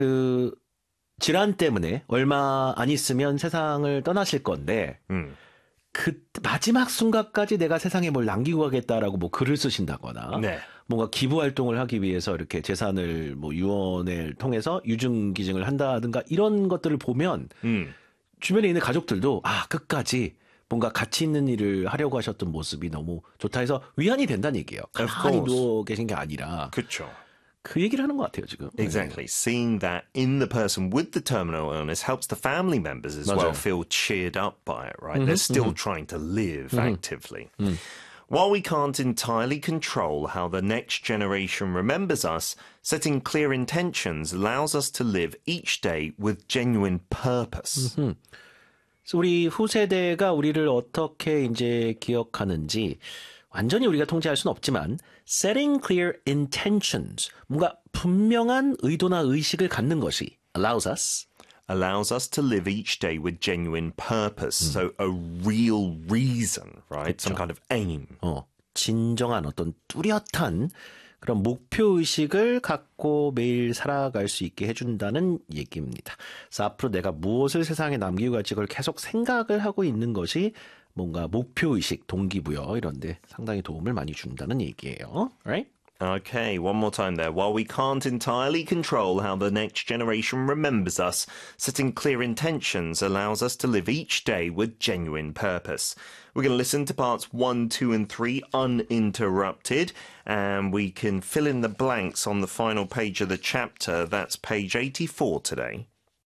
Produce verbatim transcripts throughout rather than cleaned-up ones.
그 질환 때문에 얼마 안 있으면 세상을 떠나실 건데 음. 그 마지막 순간까지 내가 세상에 뭘 남기고 가겠다라고 뭐 글을 쓰신다거나 네. 뭔가 기부 활동을 하기 위해서 이렇게 재산을 뭐 유언을 통해서 유증 기증을 한다든가 이런 것들을 보면 음. 주변에 있는 가족들도 아 끝까지 뭔가 가치 있는 일을 하려고 하셨던 모습이 너무 좋다 해서 위안이 된다는 얘기예요. Of 가만히 course. 누워 계신 게 아니라 그렇죠. 그 얘기를 하는 것 같아요 지금. Exactly. Seeing that in the person with the terminal illness helps the family members as well 맞아요. feel cheered up by it, right? They're still trying to live actively. 음. While we can't entirely control how the next generation remembers us, setting clear intentions allows us to live each day with genuine purpose. 음. 그래서 우리 후세대가 우리를 어떻게 이제 기억하는지 완전히 우리가 통제할 수는 없지만 setting clear intentions, 뭔가 분명한 의도나 의식을 갖는 것이 allows us allows us to live each day with genuine purpose. So a real reason, right? Some kind of aim. 어, 진정한 어떤 뚜렷한 그런 목표의식을 갖고 매일 살아갈 수 있게 해준다는 얘기입니다. 그래서 앞으로 내가 무엇을 세상에 남기고 갈지 그걸 계속 생각을 하고 있는 것이 뭔가 목표의식, 동기부여 이런 데 상당히 도움을 많이 준다는 얘기예요. Right? Okay, one more time there. While we can't entirely control how the next generation remembers us, setting clear intentions allows us to live each day with genuine purpose. We're going to listen to parts one, two, and three uninterrupted, and we can fill in the blanks on the final page of the chapter. That's page eighty-four today.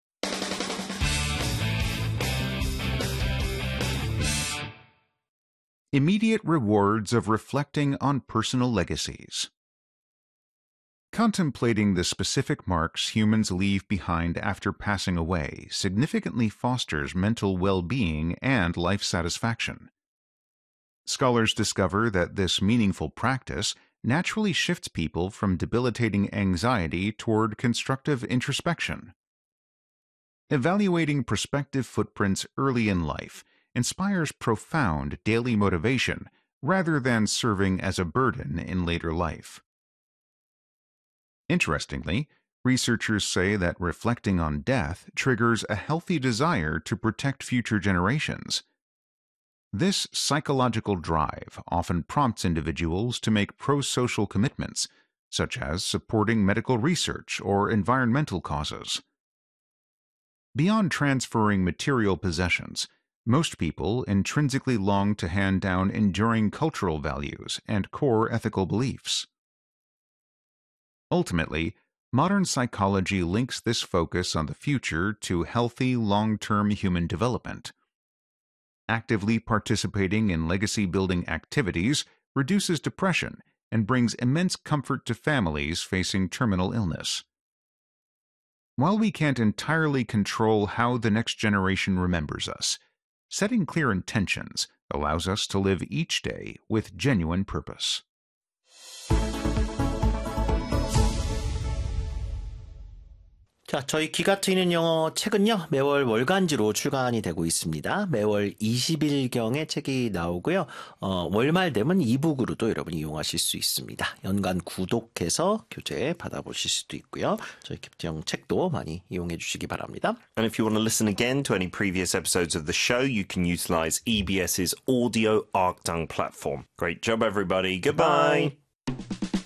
Immediate rewards of reflecting on personal legacies. Contemplating the specific marks humans leave behind after passing away significantly fosters mental well-being and life satisfaction. Scholars discover that this meaningful practice naturally shifts people from debilitating anxiety toward constructive introspection. Evaluating prospective footprints early in life inspires profound daily motivation rather than serving as a burden in later life. Interestingly, researchers say that reflecting on death triggers a healthy desire to protect future generations. This psychological drive often prompts individuals to make pro-social commitments, such as supporting medical research or environmental causes. Beyond transferring material possessions, most people intrinsically long to hand down enduring cultural values and core ethical beliefs. Ultimately, modern psychology links this focus on the future to healthy, long-term human development. Actively participating in legacy-building activities reduces depression and brings immense comfort to families facing terminal illness. While we can't entirely control how the next generation remembers us, setting clear intentions allows us to live each day with genuine purpose. 자, 저희 기가 트이는 영어 책은요, 매월 월간지로 출간이 되고 있습니다. 매월 이십 일경에 책이 나오고요. 어, 월말 되면 이북으로도 여러분이 이용하실 수 있습니다. 연간 구독해서 교재 받아보실 수도 있고요. 저희 캡티형 책도 많이 이용해 주시기 바랍니다. And if you want to listen again to any previous episodes of the show, you can utilize EBS's audio Arkdung platform. Great job, everybody. Goodbye. Bye.